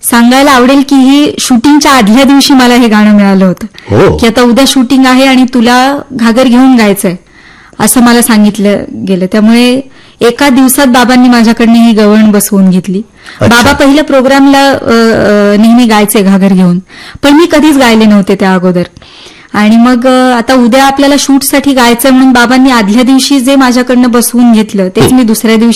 सांगायला आवडेल की ही शूटिंगच्या आदल्या दिवशी मला हे गाणं मिळालं हो. होतं की आता उद्या शूटिंग आहे आणि तुला घागर घेऊन गायचंय असं मला सांगितलं गेलं. त्यामुळे एका दिवसात बाबांनी माझ्याकडनं ही गवळण बसवून घेतली. अच्छा. बाबा पहिल्या प्रोग्रामला नेहमी गायचे घागर घेऊन, पण मी कधीच गायले नव्हते त्या अगोदर. आणि मग आता उद्या आपल्याला शूटसाठी गायचं म्हणून बाबांनी आदल्या दिवशी जे माझ्याकडनं बसवून घेतलं तेच मी दुसऱ्या दिवशी